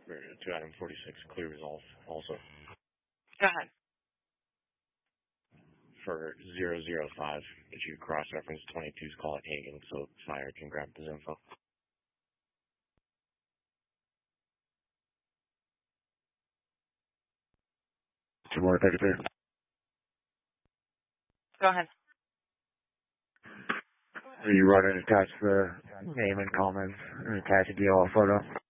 To Adam 46, clear resolve also. Go ahead. For 005, did you cross-reference 22's call at Hagen so Fire can grab his info? Two more, take it there. Go ahead. Are you running attach the name and comments and attach a DLR photo?